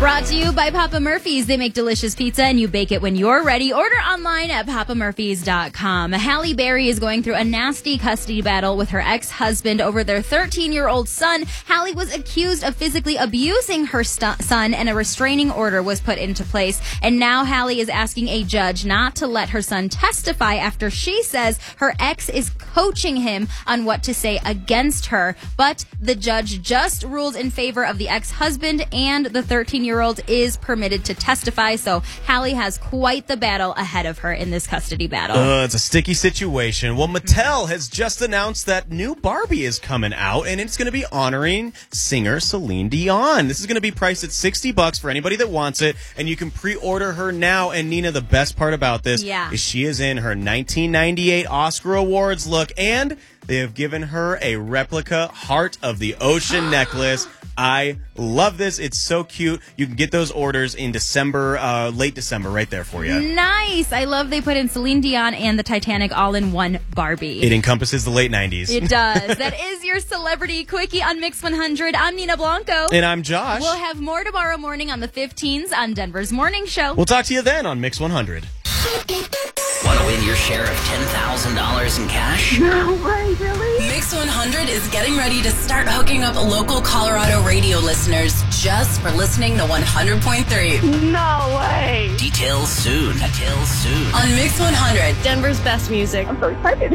Brought to you by Papa Murphy's. They make delicious pizza and you bake it when you're ready. Order online at papamurphys.com. Halle Berry is going through a nasty custody battle with her ex-husband over their 13-year-old son. Halle was accused of physically abusing her son and a restraining order was put into place. And now Halle is asking a judge not to let her son testify after she says her ex is coaching him on what to say against her. But the judge just ruled in favor of the ex-husband, and the 13-year-old is permitted to testify, so Halle has quite the battle ahead of her in this custody battle. It's a sticky situation. Well, Mattel has just announced that new Barbie is coming out, and it's going to be honoring singer Celine Dion. This is going to be priced at $60 for anybody that wants it, and you can pre-order her now. And Nina, the best part about this is she is in her 1998 Oscar Awards look, and they have given her a replica Heart of the Ocean necklace. I love this. It's so cute. You can get those orders in December, late December, right there for you. Nice. I love they put in Celine Dion and the Titanic all in one Barbie. It encompasses the late 90s. It does. That is your Celebrity Quickie on Mix 100. I'm Nina Blanco. And I'm Josh. We'll have more tomorrow morning on the 15s on Denver's Morning Show. We'll talk to you then on Mix 100. Want to win your share of $10,000 in cash? No way, really? Mix 100 is getting ready to start hooking up local Colorado radio listeners just for listening to 100.3. No way. Details soon. On Mix 100. Denver's best music. I'm so excited.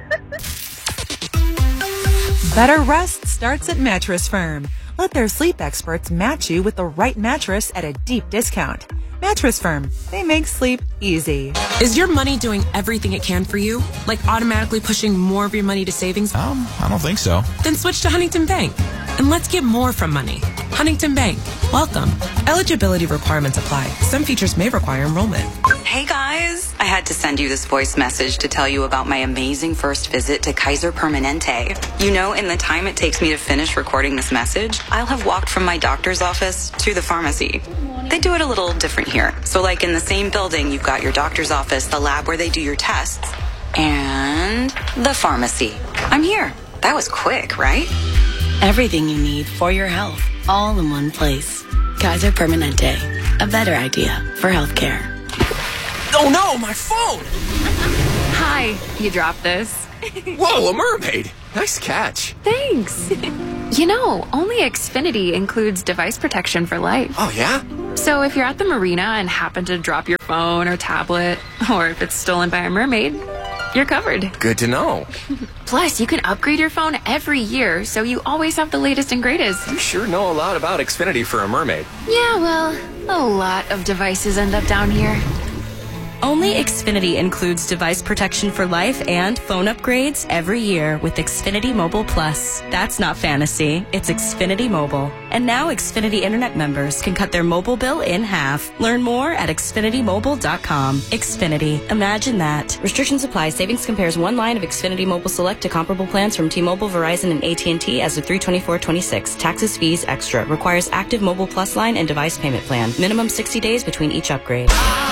Better rest starts at Mattress Firm. Let their sleep experts match you with the right mattress at a deep discount. Mattress Firm. They make sleep easy. Is your money doing everything it can for you? Like automatically pushing more of your money to savings? I don't think so. Then switch to Huntington Bank. And let's get more from money. Huntington Bank. Welcome. Eligibility requirements apply. Some features may require enrollment. Hey guys, I had to send you this voice message to tell you about my amazing first visit to Kaiser Permanente. You know, in the time it takes me to finish recording this message, I'll have walked from my doctor's office to the pharmacy. They do it a little different here. So like in the same building, you've got your doctor's office, the lab where they do your tests, and the pharmacy. I'm here. That was quick, right? Everything you need for your health, all in one place. Kaiser Permanente, a better idea for healthcare. Oh no, my phone! Hi, you dropped this. Whoa, a mermaid! Nice catch. Thanks. You know, only Xfinity includes device protection for life. Oh, yeah? So if you're at the marina and happen to drop your phone or tablet, or if it's stolen by a mermaid, you're covered. Good to know. Plus, you can upgrade your phone every year, so you always have the latest and greatest. You sure know a lot about Xfinity for a mermaid. Yeah, well, a lot of devices end up down here. Only Xfinity includes device protection for life and phone upgrades every year with Xfinity Mobile Plus. That's not fantasy, it's Xfinity Mobile. And now Xfinity Internet members can cut their mobile bill in half. Learn more at XfinityMobile.com. Xfinity. Imagine that. Restrictions apply. Savings compares one line of Xfinity Mobile Select to comparable plans from T-Mobile, Verizon, and AT&T as of 3/24/26. Taxes, fees, extra. Requires active Mobile Plus line and device payment plan. Minimum 60 days between each upgrade.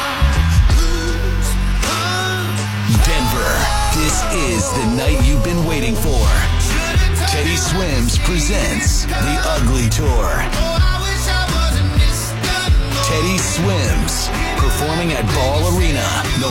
Denver, this is the night you've been waiting for. Teddy Swims presents The Ugly Tour. Teddy Swims, performing at Ball Arena